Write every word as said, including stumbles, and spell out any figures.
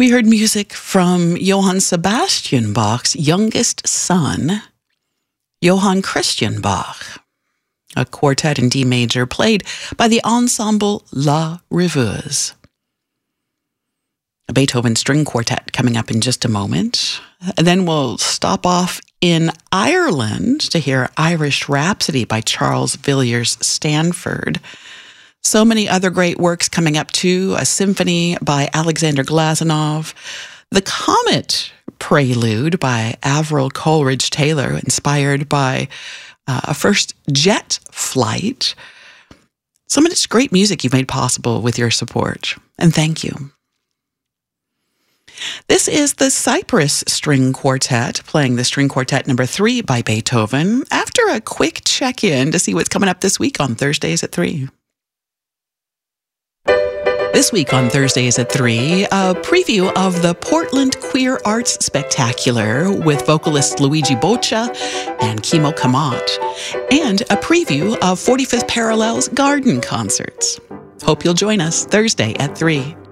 We heard music from Johann Sebastian Bach's youngest son, Johann Christian Bach, a quartet in D major played by the ensemble La Rêveuse. A Beethoven string quartet coming up in just a moment. And then we'll stop off in Ireland to hear Irish Rhapsody by Charles Villiers Stanford. So many other great works coming up too. A symphony by Alexander Glazunov. The Comet Prelude by Avril Coleridge Taylor, inspired by uh, a first jet flight. Some of this great music you've made possible with your support. And thank you. This is the Cyprus String Quartet, playing the String Quartet number three by Beethoven, after a quick check-in to see what's coming up this week on Thursdays at three. This week on Thursdays at three, a preview of the Portland Queer Arts Spectacular with vocalist Luigi Boccia and Kimo Kamat, and a preview of forty-fifth Parallel's garden concerts. Hope you'll join us Thursday at three.